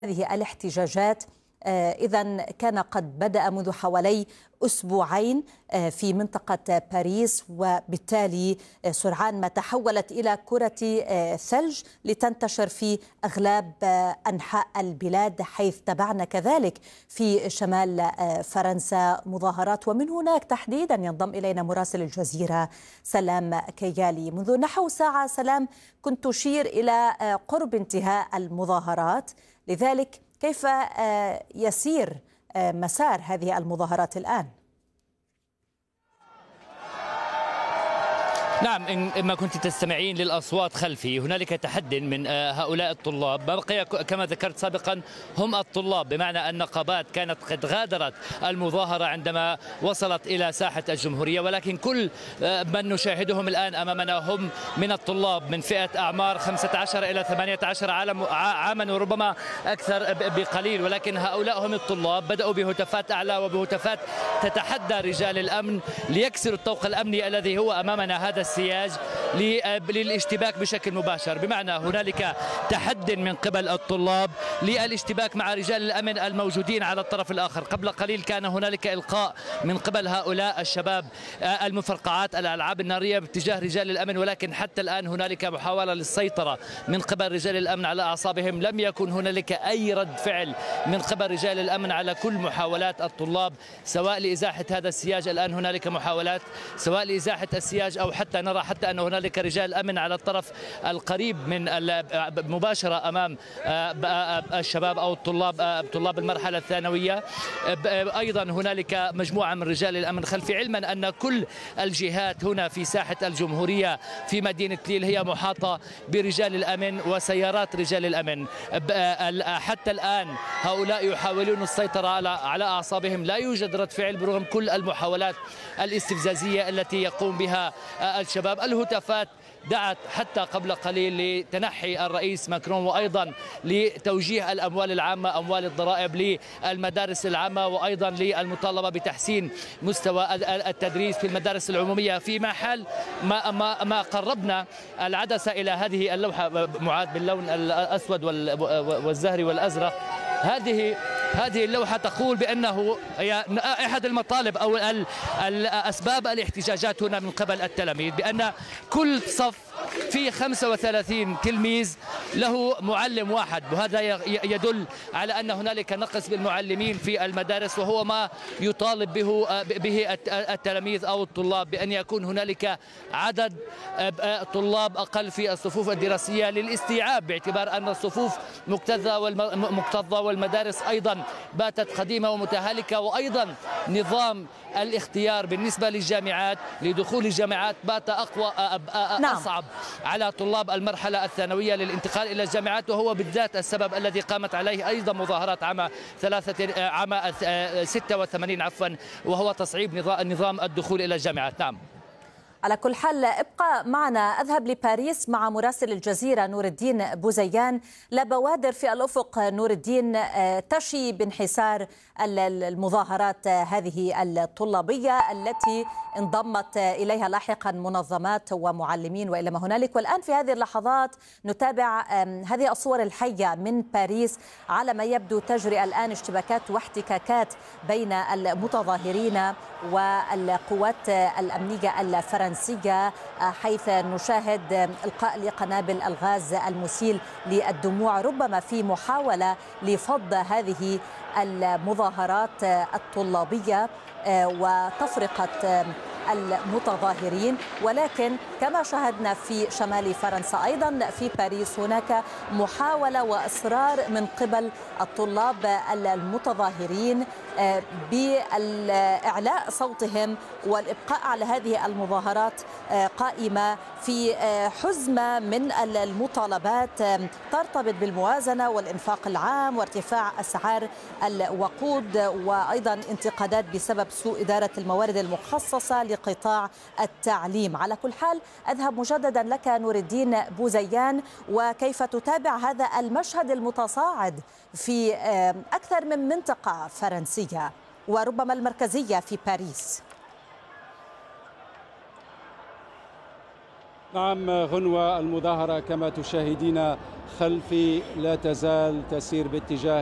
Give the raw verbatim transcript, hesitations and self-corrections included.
هذه الاحتجاجات إذا كان قد بدأ منذ حوالي أسبوعين في منطقة باريس، وبالتالي سرعان ما تحولت إلى كرة ثلج لتنتشر في أغلب أنحاء البلاد، حيث تابعنا كذلك في شمال فرنسا مظاهرات. ومن هناك تحديدا ينضم إلينا مراسل الجزيرة سلام كيالي. منذ نحو ساعة سلام كنت تشير إلى قرب انتهاء المظاهرات، لذلك كيف يسير مسار هذه المظاهرات الآن؟ نعم، إما كنت تستمعين للأصوات خلفي هنالك تحد من هؤلاء الطلاب. ما بقي كما ذكرت سابقا هم الطلاب، بمعنى أن النقابات كانت قد غادرت المظاهرة عندما وصلت إلى ساحة الجمهورية، ولكن كل من نشاهدهم الآن أمامنا هم من الطلاب من فئة أعمار خمسة عشر إلى ثمانية عشر عاما وربما أكثر بقليل، ولكن هؤلاء هم الطلاب. بدأوا بهتافات أعلى وبهتافات تتحدى رجال الأمن ليكسروا الطوق الأمني الذي هو أمامنا هذا السياج للاشتباك بشكل مباشر، بمعنى هنالك تحد من قبل الطلاب للاشتباك مع رجال الأمن الموجودين على الطرف الآخر. قبل قليل كان هنالك إلقاء من قبل هؤلاء الشباب المفرقعات الألعاب النارية باتجاه رجال الأمن، ولكن حتى الآن هنالك محاولة للسيطرة من قبل رجال الأمن على أعصابهم. لم يكن هنالك أي رد فعل من قبل رجال الأمن على كل محاولات الطلاب سواء لإزاحة هذا السياج. الآن هنالك محاولات سواء لإزاحة السياج أو حتى نرى حتى أن هنالك رجال أمن على الطرف القريب من مباشرة أمام الشباب أو الطلاب طلاب المرحلة الثانوية. أيضا هنالك مجموعة من رجال الأمن خلفي، علما أن كل الجهات هنا في ساحة الجمهورية في مدينة ليل هي محاطة برجال الأمن وسيارات رجال الأمن. حتى الآن هؤلاء يحاولون السيطرة على أعصابهم، لا يوجد رد فعل برغم كل المحاولات الاستفزازية التي يقوم بها الشباب. الهتافات دعت حتى قبل قليل لتنحي الرئيس ماكرون، وأيضا لتوجيه الأموال العامة أموال الضرائب للمدارس العامة، وأيضا للمطالبة بتحسين مستوى التدريس في المدارس العمومية. في محل ما, ما, ما قربنا العدسة إلى هذه اللوحة معاد باللون الأسود والزهري والأزرق، هذه هذه اللوحة تقول بأنه أحد المطالب أو الأسباب الاحتجاجات هنا من قبل التلاميذ بأن كل صف فيه خمسة وثلاثين تلميذ له معلم واحد، وهذا يدل على أن هنالك نقص بالمعلمين في المدارس، وهو ما يطالب به به التلاميذ أو الطلاب بأن يكون هنالك عدد طلاب أقل في الصفوف الدراسية للاستيعاب، باعتبار أن الصفوف مكتظة والمكتظة والمدارس أيضا باتت قديمة ومتهالكة، وأيضا نظام الاختيار بالنسبة للجامعات لدخول الجامعات بات أقوى أصعب على طلاب المرحلة الثانوية للانتقال إلى الجامعات، وهو بالذات السبب الذي قامت عليه أيضا مظاهرات عام ثلاثة عام ستة وثمانين عفوا، وهو تصعيب نظام الدخول إلى الجامعات. نعم، على كل حال ابقى معنا. أذهب لباريس مع مراسل الجزيرة نور الدين بوزيان. لا بوادر في الأفق نور الدين تشي بانحسار المظاهرات هذه الطلابية التي انضمت إليها لاحقا منظمات ومعلمين وإلى ما هنالك. والآن في هذه اللحظات نتابع هذه الصور الحية من باريس. على ما يبدو تجري الآن اشتباكات واحتكاكات بين المتظاهرين والقوات الأمنية الفرنسية، حيث نشاهد إلقاء لقنابل الغاز المسيل للدموع، ربما في محاولة لفض هذه المظاهرات الطلابية وتفرقة المتظاهرين. ولكن كما شاهدنا في شمال فرنسا أيضا في باريس هناك محاولة وإصرار من قبل الطلاب المتظاهرين بإعلاء صوتهم والإبقاء على هذه المظاهرات قائمة في حزمة من المطالبات ترتبط بالموازنة والإنفاق العام وارتفاع أسعار الوقود، وأيضا انتقادات بسبب سوء إدارة الموارد المخصصة لقطاع التعليم. على كل حال أذهب مجددا لك نور الدين بوزيان، وكيف تتابع هذا المشهد المتصاعد في أكثر من منطقة فرنسية وربما المركزية في باريس؟ نعم غنوة، المظاهرة كما تشاهدين خلفي لا تزال تسير باتجاه